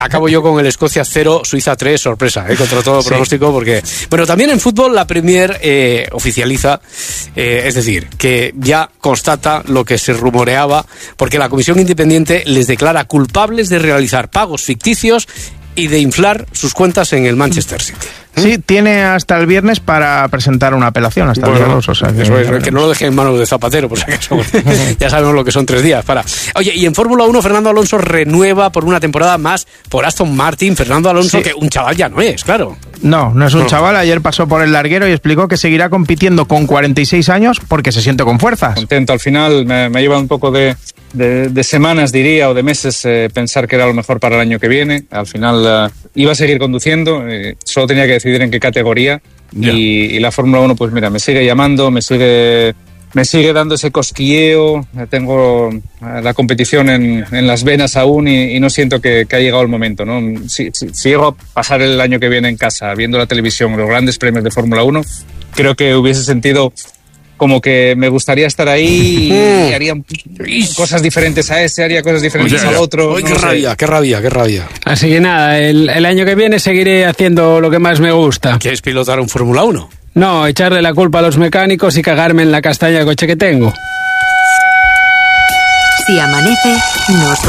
Acabo yo con el Escocia 0, Suiza 3, sorpresa, contra todo pronóstico, porque... Bueno, también en fútbol la Premier oficializa, es decir, que ya constata lo que se rumoreaba, porque la Comisión Independiente les declara culpables de realizar pagos ficticios y de inflar sus cuentas en el Manchester City. Sí, tiene hasta el viernes para presentar una apelación, hasta el día 2. O sea, que no lo deje en manos de Zapatero, por si acaso. Ya sabemos lo que son 3 días. Oye, y en Fórmula 1, Fernando Alonso renueva por una temporada más por Aston Martin. Fernando Alonso, sí, que un chaval ya no es, claro. No es un chaval. Ayer pasó por el larguero y explicó que seguirá compitiendo con 46 años porque se siente con fuerzas. Contento, al final me lleva un poco de semanas, diría, o de meses, pensar que era lo mejor para el año que viene. Al final iba a seguir conduciendo, solo tenía que decidir en qué categoría. Y la Fórmula 1, pues mira, me sigue llamando, me sigue dando ese cosquilleo. Tengo la competición en las venas aún y no siento que ha llegado el momento, ¿no? Si llego a pasar el año que viene en casa viendo la televisión los grandes premios de Fórmula 1, creo que hubiese sentido como que me gustaría estar ahí y haría cosas diferentes a ese, haría cosas diferentes al otro. Qué rabia. Así que nada, el año que viene seguiré haciendo lo que más me gusta. ¿Quieres pilotar un Fórmula 1? No, echarle la culpa a los mecánicos y cagarme en la castaña de coche que tengo. Si amanece, nos vamos.